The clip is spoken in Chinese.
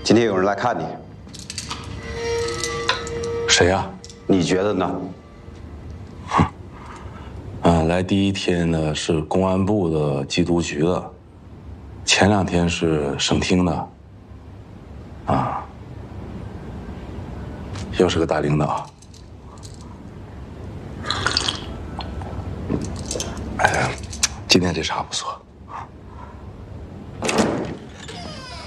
今天有人来看你， 谁呀？ 你觉得呢？ 来第一天呢是公安部的缉毒局的，前2天是省厅的，又是个大领导。今天这茶不错。